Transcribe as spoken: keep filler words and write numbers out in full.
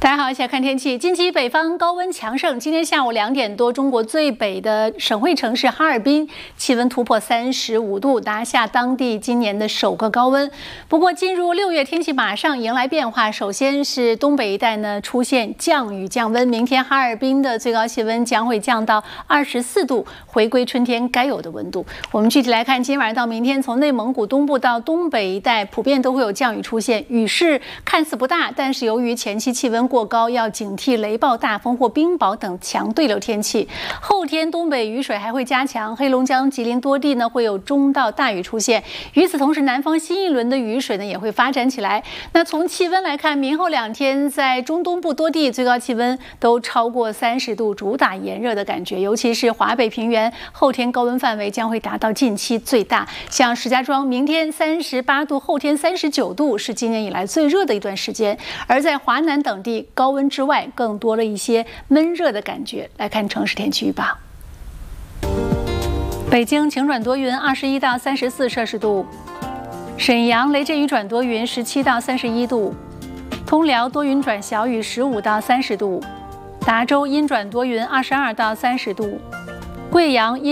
大家好，一起来看天气。近期北方高温强盛，今天下午两点多，中国最北的省会城市哈尔滨气温突破三十五度，拿下当地今年的首个高温。不过，进入六月，天气马上迎来变化。首先是东北一带呢出现降雨降温，明天哈尔滨的最高气温将会降到二十四度，回归春天该有的温度。我们具体来看，今晚上到明天，从内蒙古东部到东北一带，普遍都会有降雨出现，雨势看似不大，但是由于前期气温过高，要警惕雷暴、大风或冰雹等强对流天气。后天东北雨水还会加强，黑龙江、吉林多地呢会有中到大雨出现。与此同时，南方新一轮的雨水呢也会发展起来。那从气温来看，明后两天在中东部多地最高气温都超过三十度，主打炎热的感觉。尤其是华北平原，后天高温范围将会达到近期最大。像石家庄，明天三十八度，后天三十九度，是今年以来最热的一段时间。而在华南等地，高温之外，更多了一些闷热的感觉。来看城市天气预报：北京晴转多云，二十一到三十四摄氏度；沈阳雷阵雨转多云，十七到三十一度；通辽多云转小雨，十五到三十度；达州阴转多云，二十二到三十度；贵阳阴